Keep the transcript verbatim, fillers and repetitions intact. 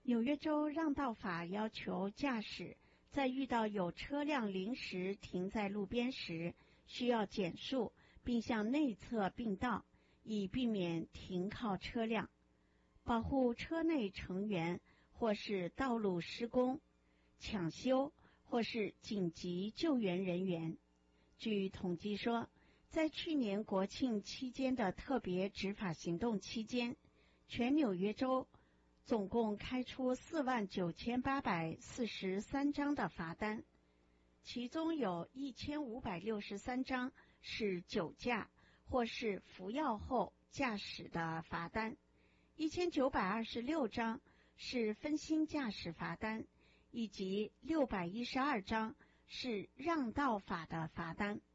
纽约州让道法要求驾驶在遇到有车辆临时停在路边时，需要减速并向内侧并道，以避免停靠车辆，保护车内成员或是道路施工、抢修或是紧急救援人员。据统计说，在去年国庆期间的特别执法行动期间，全纽约州总共开出四万九千八百四十三张的罚单，其中有一千五百六十三张是酒驾或是服药后驾驶的罚单，一千九百二十六张是分心驾驶罚单，以及六百一十二张是让道法的罚单。